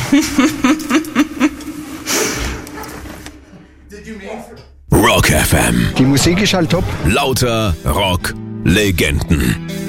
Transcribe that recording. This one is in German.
Rock FM. Die Musik ist halt top. Lauter Rock-Legenden.